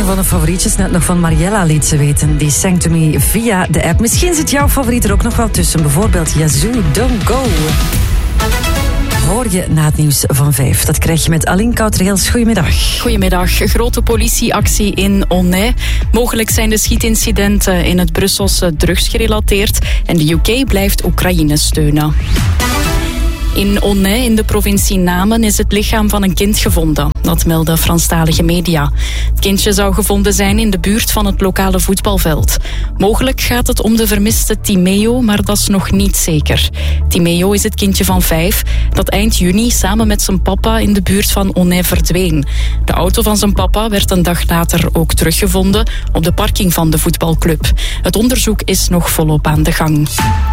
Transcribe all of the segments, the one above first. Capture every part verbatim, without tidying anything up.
van de favorietjes, net nog van Mariella liet ze weten. Die sang to me via de app. Misschien zit jouw favoriet er ook nog wel tussen. Bijvoorbeeld Yazoo, Don't Go. Hoor je na het nieuws van vijf. Dat krijg je met Aline Kouterheels. Goedemiddag. Goedemiddag. Grote politieactie in Aunay. Mogelijk zijn de schietincidenten in het Brusselse drugsgerelateerd. En de U K blijft Oekraïne steunen. In Aunay, in de provincie Namen, is het lichaam van een kind gevonden. Dat melden Franstalige media. Het kindje zou gevonden zijn in de buurt van het lokale voetbalveld. Mogelijk gaat het om de vermiste Timeo, maar dat is nog niet zeker. Timeo is het kindje van vijf dat eind juni samen met zijn papa in de buurt van Aunay verdween. De auto van zijn papa werd een dag later ook teruggevonden op de parking van de voetbalclub. Het onderzoek is nog volop aan de gang.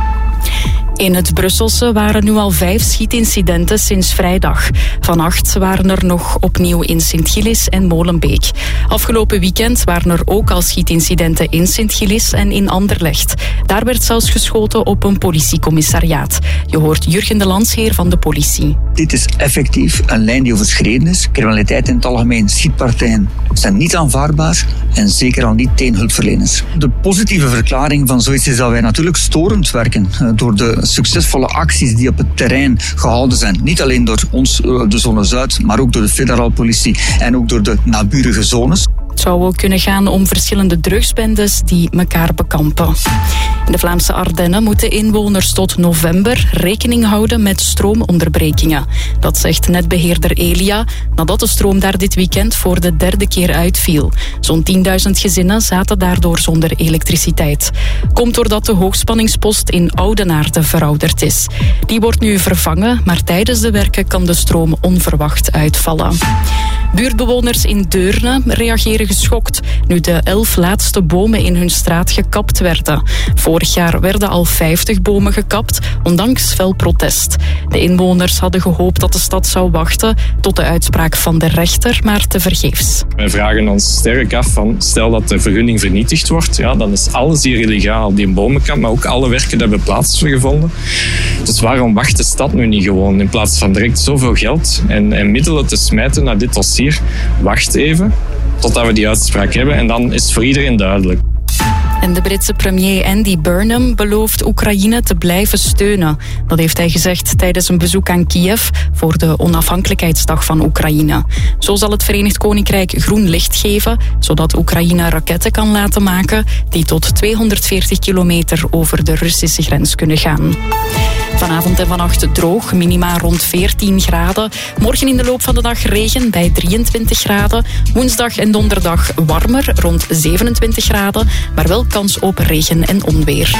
In het Brusselse waren nu al vijf schietincidenten sinds vrijdag. Vannacht waren er nog opnieuw in Sint-Gillis en Molenbeek. Afgelopen weekend waren er ook al schietincidenten in Sint-Gillis en in Anderlecht. Daar werd zelfs geschoten op een politiecommissariaat. Je hoort Jurgen de Landsheer van de politie. Dit is effectief een lijn die overschreden is. Criminaliteit in het algemeen, schietpartijen zijn niet aanvaardbaar en zeker al niet tegen hulpverleners. De positieve verklaring van zoiets is dat wij natuurlijk storend werken door de succesvolle acties die op het terrein gehouden zijn. Niet alleen door ons, de zone Zuid, maar ook door de federale politie en ook door de naburige zones. Het zou ook kunnen gaan om verschillende drugsbendes die elkaar bekampen. In de Vlaamse Ardennen moeten inwoners tot november rekening houden met stroomonderbrekingen. Dat zegt netbeheerder Elia, nadat de stroom daar dit weekend voor de derde keer uitviel. Zo'n tienduizend gezinnen zaten daardoor zonder elektriciteit. Komt doordat de hoogspanningspost in Oudenaarde verouderd is. Die wordt nu vervangen, maar tijdens de werken kan de stroom onverwacht uitvallen. Buurtbewoners in Deurne reageren geschokt nu de elf laatste bomen in hun straat gekapt werden. Vorig jaar werden al vijftig bomen gekapt, ondanks fel protest. De inwoners hadden gehoopt dat de stad zou wachten tot de uitspraak van de rechter, maar tevergeefs. Wij vragen ons sterk af van, stel dat de vergunning vernietigd wordt, ja, dan is alles hier illegaal, die bomenkamp, maar ook alle werken die hebben plaatsgevonden. Dus waarom wacht de stad nu niet gewoon, in plaats van direct zoveel geld en, en middelen te smijten naar dit dossier? Wacht even totdat we die uitspraak hebben en dan is het voor iedereen duidelijk. En de Britse premier Andy Burnham belooft Oekraïne te blijven steunen. Dat heeft hij gezegd tijdens een bezoek aan Kiev voor de onafhankelijkheidsdag van Oekraïne. Zo zal het Verenigd Koninkrijk groen licht geven, zodat Oekraïne raketten kan laten maken die tot tweehonderdveertig kilometer over de Russische grens kunnen gaan. Vanavond en vannacht droog, minima rond veertien graden. Morgen in de loop van de dag regen bij drieëntwintig graden. Woensdag en donderdag warmer, rond zevenentwintig graden. Maar wel kans op regen en onweer.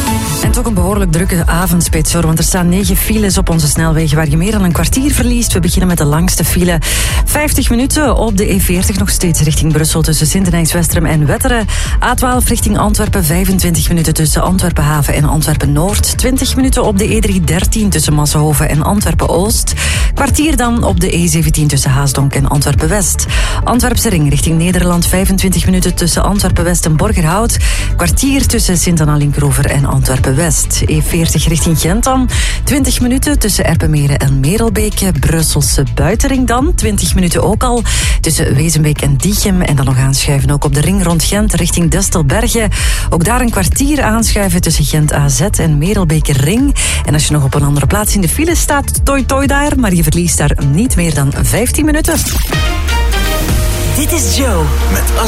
En toch een behoorlijk drukke avondspits, hoor, want er staan negen files op onze snelwegen waar je meer dan een kwartier verliest. We beginnen met de langste file. vijftig minuten op de E veertig nog steeds richting Brussel tussen Sintenijns-Westerem en Wetteren. A twaalf richting Antwerpen, vijfentwintig minuten tussen Antwerpen Haven en Antwerpen Noord. twintig minuten op de E driehonderddertien tussen Massenhoven en Antwerpen Oost. Kwartier dan op de E zeventien tussen Haasdonk en Antwerpen West. Antwerpse Ring richting Nederland, vijfentwintig minuten tussen Antwerpen West en Borgerhout. Kwartier tussen Sint-Anna-Linkroever en Antwerpen West. E veertig richting Gent dan. twintig minuten tussen Erpenmeren en Merelbeke. Brusselse Buitenring dan. twintig minuten ook al tussen Wezenbeek en Diechem. En dan nog aanschuiven ook op de ring rond Gent richting Destelbergen. Ook daar een kwartier aanschuiven tussen Gent A Z en Merelbeke Ring. En als je nog op een andere plaats in de file staat, toi toi daar. Maar je verliest daar niet meer dan vijftien minuten. Dit is Joe met